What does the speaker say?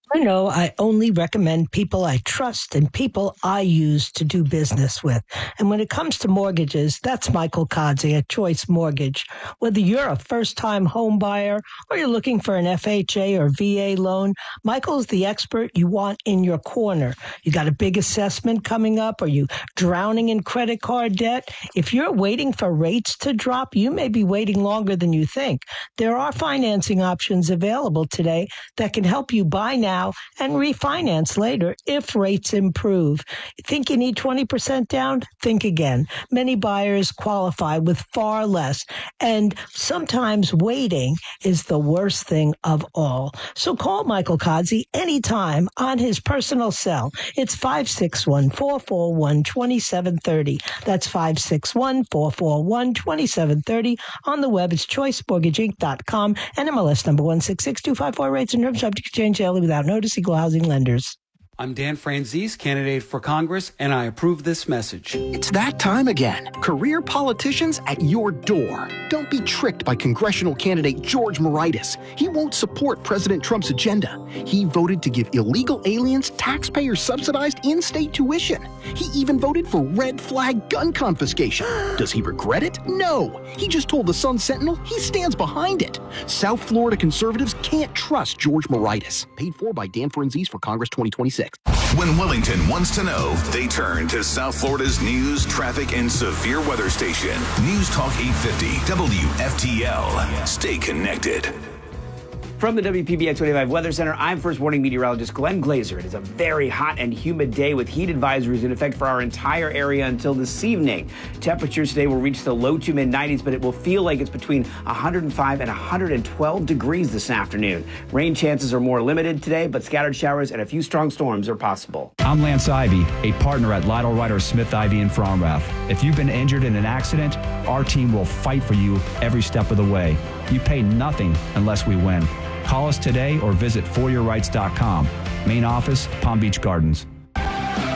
I know I only recommend people I trust and people I use to do business with. And when it comes to mortgages, that's Michael Kodzie at Choice Mortgage. Whether you're a first-time home buyer or you're looking for an FHA or VA loan, Michael's the expert you want in your corner. You got a big assessment coming up? Are you drowning in credit card debt? If you're waiting for rates to drop, you may be waiting longer than you think. There are financing options available today that can help you buy now and refinance later if rates improve. Think you need 20% down? Think again. Many buyers qualify with far less, and sometimes waiting is the worst thing of all. So call Michael Kodzie anytime on his personal cell. It's 561-441-2730. That's 561-441-2730. On the web, it's choicemortgageinc.com and MLS number 166254. Rates and terms subject to change daily without notice. Equal housing lenders. I'm Dan Franzese, candidate for Congress, and I approve this message. It's that time again. Career politicians at your door. Don't be tricked by congressional candidate George Moraitis. He won't support President Trump's agenda. He voted to give illegal aliens taxpayer-subsidized in-state tuition. He even voted for red flag gun confiscation. Does he regret it? No. He just told the Sun Sentinel he stands behind it. South Florida conservatives can't trust George Moraitis. Paid for by Dan Franzese for Congress 2026. When Wellington wants to know, they turn to South Florida's news, traffic, and severe weather station. News Talk 850 WFTL. Stay connected. From the WPBX 25 Weather Center, I'm First Warning meteorologist Glenn Glazer. It is a very hot and humid day with heat advisories in effect for our entire area until this evening. Temperatures today will reach the low to mid-90s, but it will feel like it's between 105 and 112 degrees this afternoon. Rain chances are more limited today, but scattered showers and a few strong storms are possible. I'm Lance Ivy, a partner at Lytle Ryder Smith Ivy in Fromrath. If you've been injured in an accident, our team will fight for you every step of the way. You pay nothing unless we win. Call us today or visit foryourrights.com. Main office, Palm Beach Gardens.